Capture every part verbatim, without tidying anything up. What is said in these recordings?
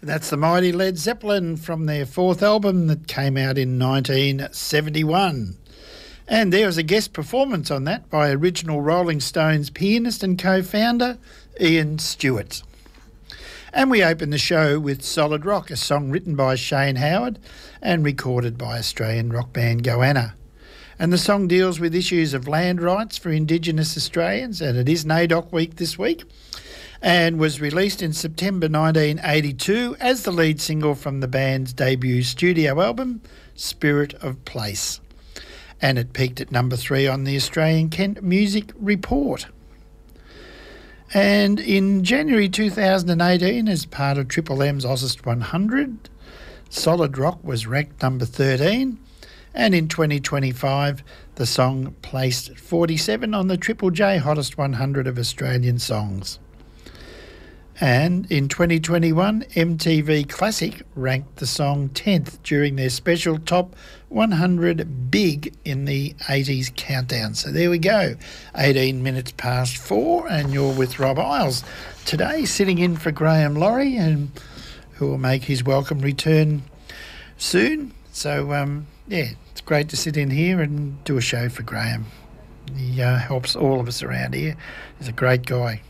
That's the mighty Led Zeppelin from their fourth album that came out in nineteen seventy-one. And there was a guest performance on that by original Rolling Stones pianist and co-founder Ian Stewart. And we opened the show with Solid Rock, a song written by Shane Howard and recorded by Australian rock band Goanna. And the song deals with issues of land rights for Indigenous Australians, and it is NAIDOC Week this week, and was released in September nineteen eighty-two as the lead single from the band's debut studio album, Spirit of Place. And it peaked at number three on the Australian Kent Music Report. And in January two thousand eighteen, as part of Triple M's Ozzest one hundred, Solid Rock was ranked number thirteen, and in twenty twenty-five, the song placed forty-seven on the Triple J Hottest one hundred of Australian songs. And in twenty twenty-one, M T V Classic ranked the song tenth during their special Top one hundred Big in the eighties countdown. So there we go, eighteen minutes past four, and you're with Rob Isles today, sitting in for Graham Laurie, and who will make his welcome return soon. So, um, yeah, it's great to sit in here and do a show for Graham. He uh, helps all of us around here. He's a great guy.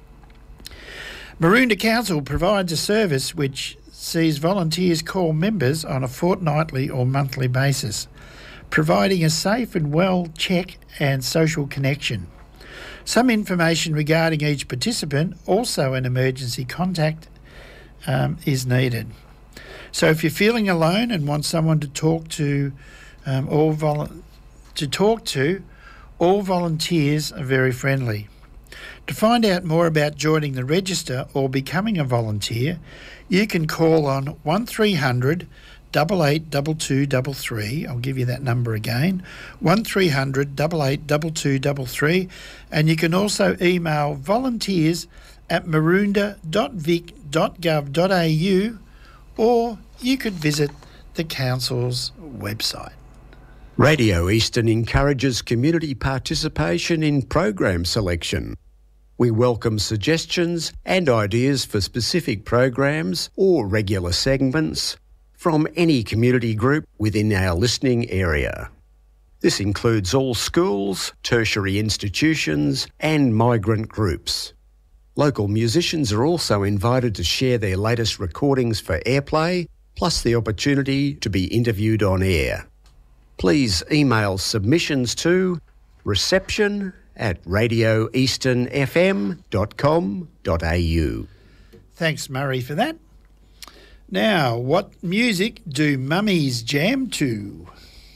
Maroondah Council provides a service which sees volunteers call members on a fortnightly or monthly basis, providing a safe and well check and social connection. Some information regarding each participant, also an emergency contact, um, is needed. So if you're feeling alone and want someone to talk to, um, all vol- to talk to, all volunteers are very friendly. To find out more about joining the register or becoming a volunteer, you can call on one three hundred, eight eight two two three three. I'll give you that number again, one three hundred, eight eight two two three three. And you can also email volunteers at maroondah dot vic dot gov dot a u, or you could visit the Council's website. Radio Eastern encourages community participation in program selection. We welcome suggestions and ideas for specific programs or regular segments from any community group within our listening area. This includes all schools, tertiary institutions and migrant groups. Local musicians are also invited to share their latest recordings for airplay, plus the opportunity to be interviewed on air. Please email submissions to reception at radio eastern f m dot com dot a u. Thanks, Murray, for that. Now, what music do mummies jam to?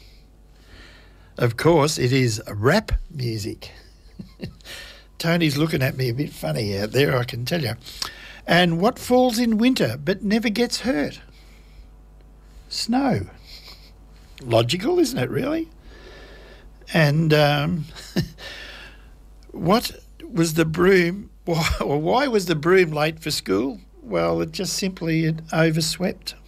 Of course, it is rap music. Tony's looking at me a bit funny out there, I can tell you. And what falls in winter but never gets hurt? Snow. Logical, isn't it, really? And um, what was the broom, or why was the broom late for school? Well, it just simply it overswept.